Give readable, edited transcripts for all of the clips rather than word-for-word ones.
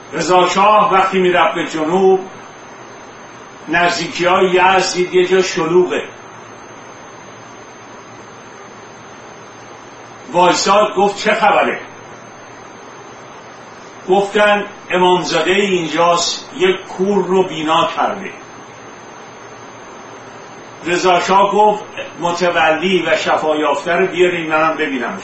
رضا شاه وقتی میرفت به جنوب نزدیکی های یزد دید یه جا شلوغه، وایساد گفت چه خبره؟ گفتن امامزاده اینجاست یک کور رو بینا کرده. رضا شاه گفت متولی و شفا یافته رو بیارین منم ببینمش.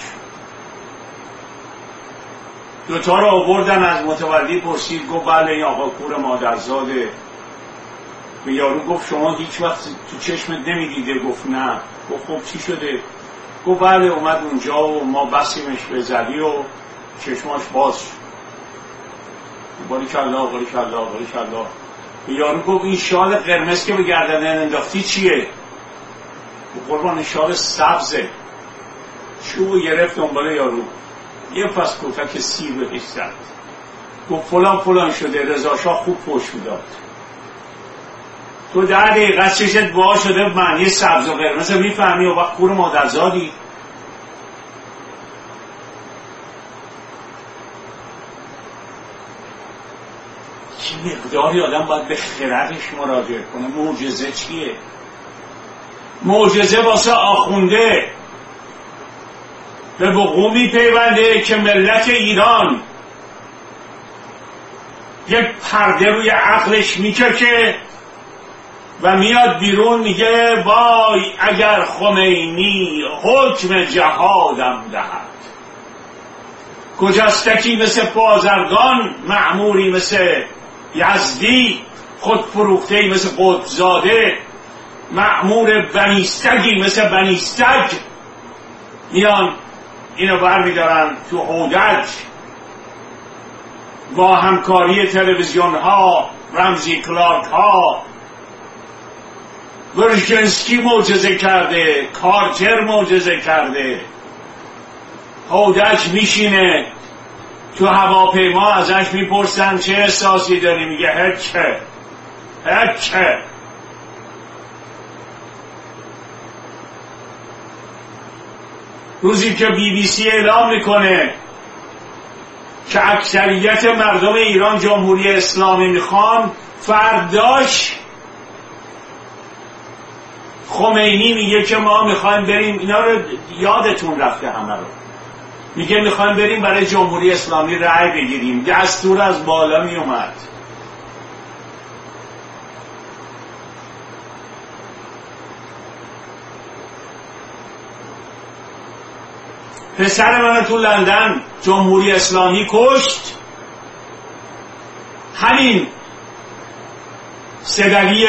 دوتا رو آوردن، از متولی پرسید، گفت بله این آقا کور مادرزاده. به یارو گفت شما هیچ وقت تو چشمت نمیدیده؟ گفت نه. گفت خب چی شده؟ گفت بله اومد اونجا و ما بسیمش به زدی و چشماش باز شد. باریکالله باریکالله باریکالله. به یارو گفت این شال قرمز که به گردن انداختی چیه؟ قربان شال سبزه. چوب گرفت دنبال یارو، یه پس کتک سیر بهش زد، گفت فلان فلان شده. رضا شاه خوب پشت میداد. تو 10 دقیقه چشت وا شده معنی سبز و قرمز میفهمی و وقت کور مادرزادی. چه مقداری آدم باید به خردش مراجعه کنه. معجزه چیه؟ معجزه واسه آخونده به وقوع میپیونده که ملت ایران یک پرده روی عقلش میکشه و میاد بیرون میگه وای اگر خمینی حکم جهادم دهد. گجستکی مثل بازرگان، معموری مثل یزدی، خودفروخته‌ای مثل قطبزاده، مأمور بنیستگی مثل بنیستگ میان اینو برمیدارن تو هودج با همکاری تلویزیون ها، رمزی کلارک ها. ورژنسکی معجزه کرده، کارتر معجزه کرده. هودج میشینه تو هواپیما، ازش میپرسن چه احساسی داری؟ میگه هچه. روزی که BBC اعلام میکنه که اکثریت مردم ایران جمهوری اسلامی میخوان، فرداش خمینی میگه که ما میخوایم بریم، اینا رو یادتون رفته همه رو، میگه میخوایم بریم برای جمهوری اسلامی رأی بگیریم. دستور از بالا میومد. پسر من تو لندن جمهوری اسلامی کشت، همین سدلی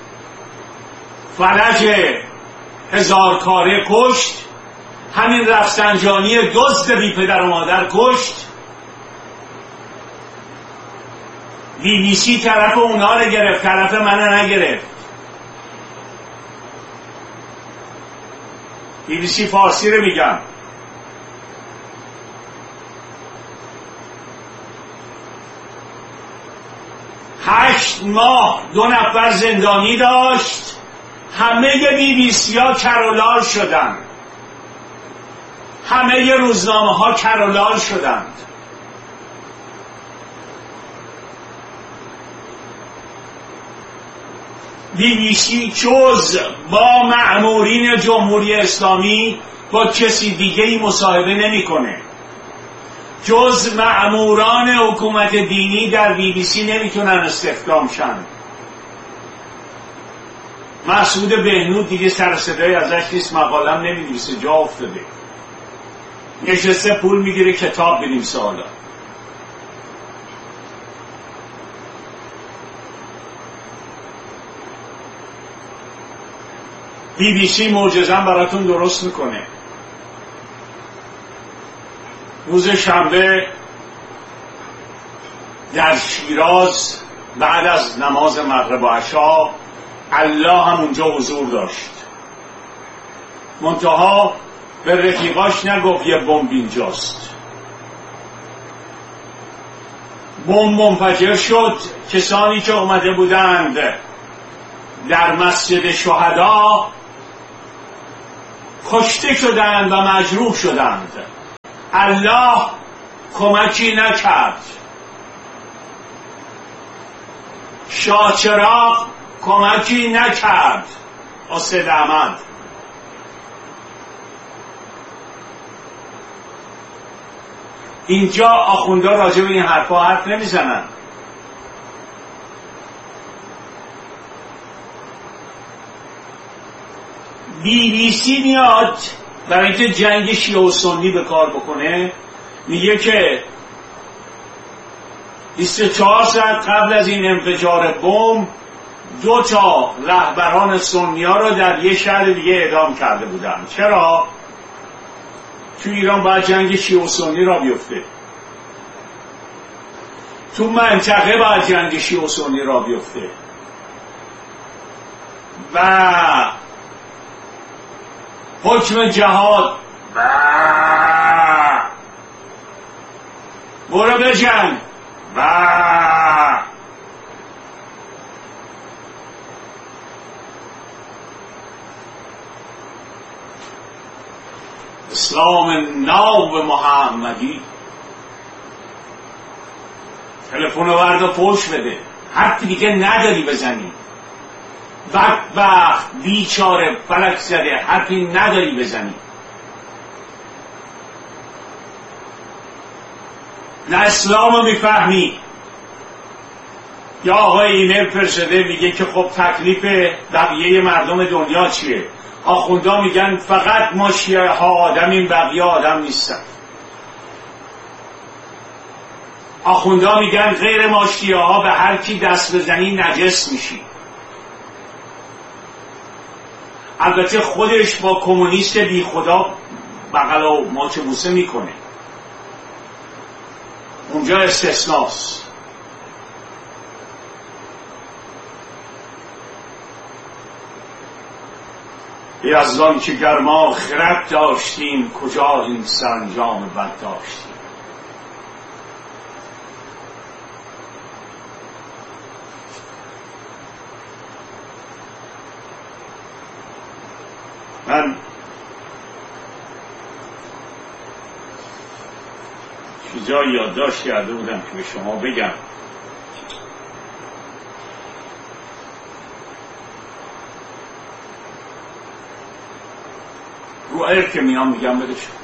فرج هزارکاره کشت، همین رفسنجانی دزد بی پدر و مادر کشت. BBC طرف اونا رو گرفت، طرف من نگرفت. BBC فارسی رو میگم. هشت ماه 2 نفر زندانی داشت. همه BBC ها کرولال شدند، همه روزنامه ها کرولال شدند. BBC جز با مأمورین جمهوری اسلامی با کسی دیگه ای مصاحبه نمیکنه. جز مأموران حکومت دینی در BBC نمیتونن استخدام شن. مسعود بهنود دیگه سر صدای ازش نیست، مقالم نمی‌نویسه، جا افتاده، نشسته پول میگیره کتاب بنویسه. حالا BBC معجزه‌ام براتون درست میکنه. روز شنبه در شیراز بعد از نماز مغرب و عشا الله هم اونجا حضور داشت. منتها به رفیقاش نگفت یه بمب اینجاست. بمب منفجر شد. کسانی که اومده بودند در مسجد شهدا کشته شدند و مجروح شدند. الله کمکی نکرد. شاه چراغ کمکی نکرد سید احمد. اینجا آخوندا راجع به این حرفا حرف نمیزنن. BBC میاد برای اینکه جنگ شیعه و سنی به کار بکنه، میگه که 24 ساعت قبل از این انفجار بمب 2 رهبران سنی ها رو در یه شهر دیگه اعدام کرده بودن. چرا؟ تو ایران باید جنگ شیعه و سنی را بیفته، تو منطقه باید جنگ شیعه و سنی را بیفته و حکم جهاد برو بجنگ اسلام ناب محمدی. تلفن رو برد و پوش بده، حرفی دیگه نداری بزنی، بدبخت بیچاره فلک زده، حرفی نداری بزنی. نه اسلام رو میفهمی. یا آقای ایمیل فرستاده میگه که خب تکلیف بقیه مردم دنیا چیه؟ آخوندا میگن فقط ما شیعه ها آدمیم، بقیه آدم نیستن. آخوندا میگن غیر ما شیعه ها به هر کی دست بزنی نجس میشی. البته خودش با کمونیست بی خدا بغل و ماچ بوسه میکنه، اونجا استثناست. یزدان که گرما خرد داشتیم، کجا این سرانجام بد داشتیم. من چیزایی یادداشت کرده بودم که به شما بگم. رو ایر که میام میگم بدش